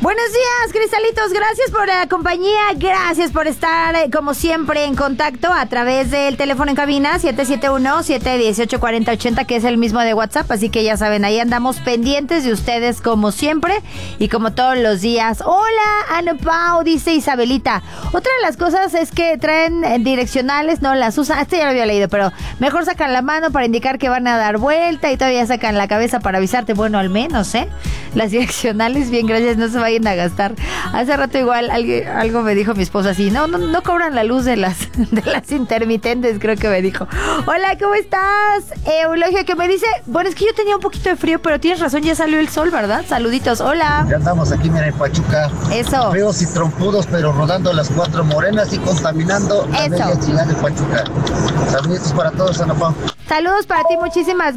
Buenos días, cristalitos, gracias por la compañía, gracias por estar como siempre en contacto a través del teléfono en cabina 771-718-4080, que es el mismo de WhatsApp, así que ya saben, ahí andamos pendientes de ustedes como siempre y como todos los días. Hola, Ana Pau, dice Isabelita. Otra de las cosas es que traen direccionales, no las usan, ya lo había leído, pero mejor sacan la mano para indicar que van a dar vuelta y todavía sacan la cabeza para avisarte, bueno, al menos, las direccionales, bien, gracias, no se vayan a gastar. Hace rato igual algo me dijo mi esposo así, no cobran la luz de las intermitentes, creo que me dijo. Hola, ¿cómo estás? Eulogio, que me dice, bueno, es que yo tenía un poquito de frío, pero tienes razón, ya salió el sol, ¿verdad? Saluditos, hola. Ya andamos aquí, mira, en Pachuca. Eso. Fríos y trompudos, pero rodando las 4 morenas y contaminando la media ciudad de Pachuca. Saluditos para todos, Ana Pau. Saludos para ti, muchísimas